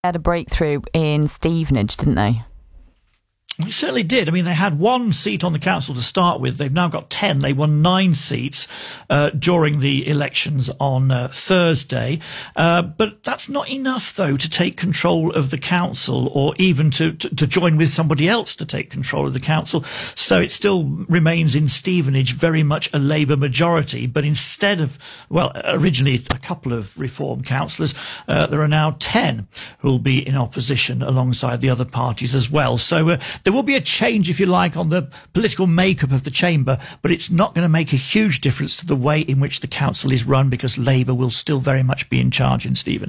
had a breakthrough in Stevenage, didn't they? We certainly did. I mean, they had one seat on the council to start with. They've now got 10. They won 9 seats during the elections on Thursday. But that's not enough, though, to take control of the council or even to join with somebody else to take control of the council. So it still remains in Stevenage very much a Labour majority. But instead of, well, originally a couple of Reform councillors, there are now 10 who will be in opposition alongside the other parties as well. So there will be a change, if you like, on the political makeup of the chamber, but it's not going to make a huge difference to the way in which the council is run because Labour will still very much be in charge in Stevenage.